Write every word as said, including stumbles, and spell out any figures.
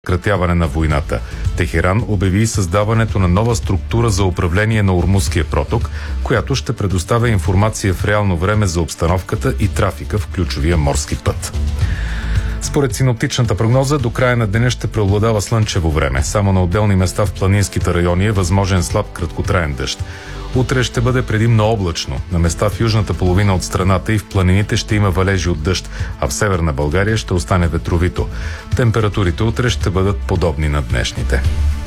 прекратяване на войната. Техеран обяви създаването на нова структура за управление на Ормузския проток, която ще предоставя информация в реално време за обстановката и трафика в ключовия морски път. Според синоптичната прогноза, до края на деня ще преобладава слънчево време. Само на отделни места в планинските райони е възможен слаб краткотраен дъжд. Утре ще бъде предимно облачно. На места в южната половина от страната и в планините ще има валежи от дъжд, а в северна България ще остане ветровито. Температурите утре ще бъдат подобни на днешните.